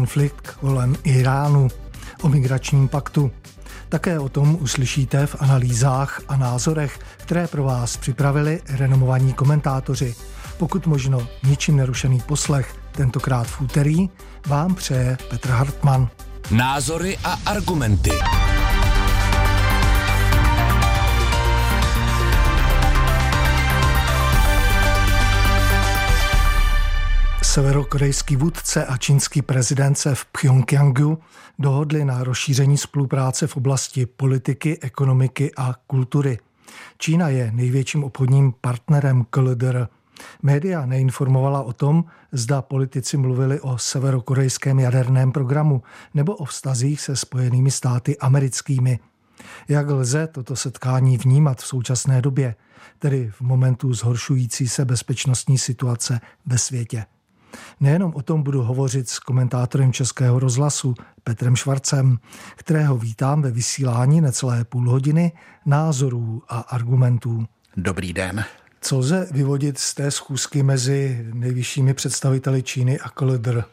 konflikt kolem Iránu, o migračním paktu. Také o tom uslyšíte v analýzách a názorech, které pro vás připravili renomovaní komentátoři. Pokud možno ničím nerušený poslech, tentokrát v úterý, vám přeje Petr Hartmann. Názory a argumenty. Severokorejský vůdce a čínský prezident se v Pchjongjangu dohodli na rozšíření spolupráce v oblasti politiky, ekonomiky a kultury. Čína je největším obchodním partnerem KLDR. Média neinformovala o tom, zda politici mluvili o severokorejském jaderném programu nebo o vztazích se Spojenými státy americkými. Jak lze toto setkání vnímat v současné době, tedy v momentu zhoršující se bezpečnostní situace ve světě? Nejenom o tom budu hovořit s komentátorem Českého rozhlasu Petrem Švarcem, kterého vítám ve vysílání necelé půl hodiny názorů a argumentů. Dobrý den. Co lze vyvodit z té schůzky mezi nejvyššími představiteli Číny a KLDR?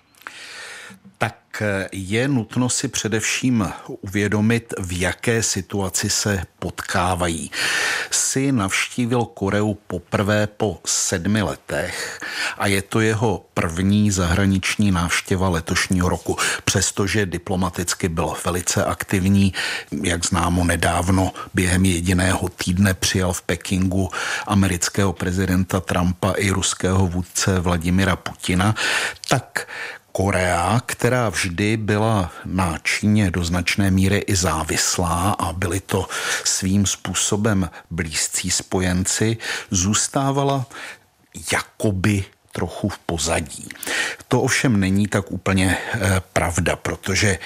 Tak je nutno si především uvědomit, v jaké situaci se potkávají. Xi navštívil Koreu poprvé po 7 letech a je to jeho první zahraniční návštěva letošního roku. Přestože diplomaticky byl velice aktivní, jak známo nedávno, během jediného týdne přijal v Pekingu amerického prezidenta Trumpa i ruského vůdce Vladimira Putina, tak Korea, která vždy byla na Číně do značné míry i závislá a byli to svým způsobem blízcí spojenci, zůstávala jakoby trochu v pozadí. To ovšem není tak úplně pravda, protože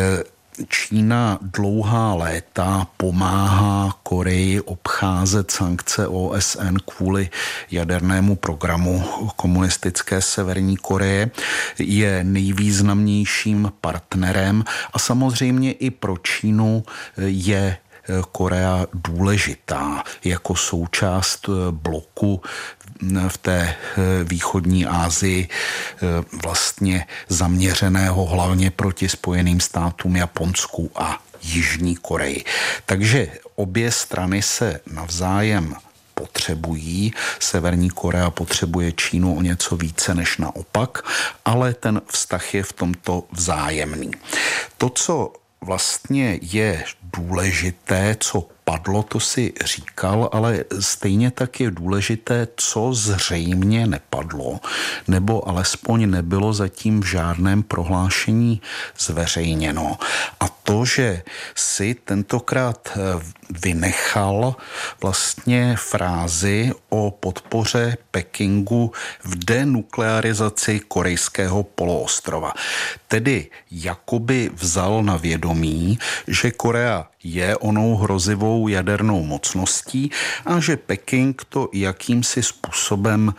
Čína dlouhá léta pomáhá Koreji obcházet sankce OSN kvůli jadernému programu komunistické Severní Koreje, je nejvýznamnějším partnerem a samozřejmě i pro Čínu je Korea důležitá jako součást bloku v té východní Asii, vlastně zaměřeného hlavně proti Spojeným státům, Japonsku a Jižní Koreji. Takže obě strany se navzájem potřebují. Severní Korea potřebuje Čínu o něco více než naopak, ale ten vztah je v tomto vzájemný. To, co vlastně je důležité, co padlo, to si říkal, ale stejně tak je důležité, co zřejmě nepadlo, nebo alespoň nebylo zatím v žádném prohlášení zveřejněno. A to, že si tentokrát vynechal vlastně frázi o podpoře Pekingu v denuklearizaci korejského poloostrova. Tedy jakoby vzal na vědomí, že Korea je onou hrozivou jadernou mocností a že Peking to jakýmsi způsobem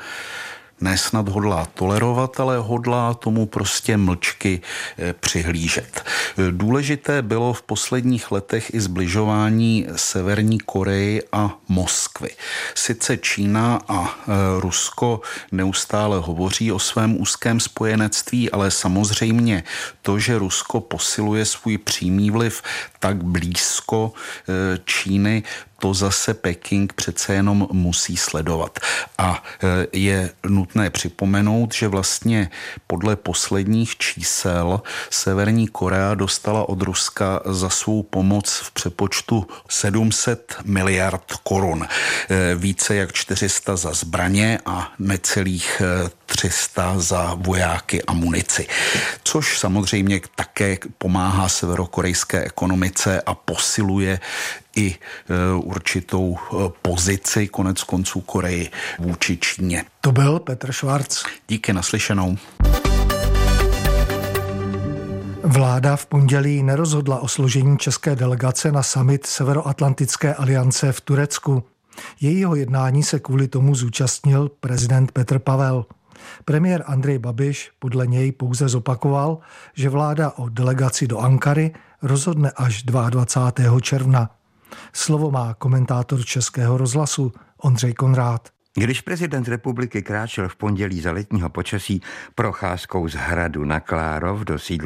nesnad hodlá tolerovat, ale hodlá tomu prostě mlčky přihlížet. Důležité bylo v posledních letech i zbližování Severní Koreji a Moskvy. Sice Čína a Rusko neustále hovoří o svém úzkém spojenectví, ale samozřejmě to, že Rusko posiluje svůj přímý vliv tak blízko Číny, to zase Peking přece jenom musí sledovat. A je nutné připomenout, že vlastně podle posledních čísel Severní Korea dostala od Ruska za svou pomoc v přepočtu 700 miliard korun. Více jak 400 za zbraně a necelých 300 za vojáky a munici. Což samozřejmě také pomáhá severokorejské ekonomice a posiluje i určitou pozici konec konců Koreji vůči Číně. To byl Petr Švarc. Díky, naslyšenou. Vláda v pondělí nerozhodla o složení české delegace na summit Severoatlantické aliance v Turecku. Jejího jednání se kvůli tomu zúčastnil prezident Petr Pavel. Premiér Andrej Babiš podle něj pouze zopakoval, že vláda o delegaci do Ankary rozhodne až 22. června. Slovo má komentátor Českého rozhlasu Ondřej Konrád. Když prezident republiky kráčel v pondělí za letního počasí procházkou z Hradu na Klárov do sídla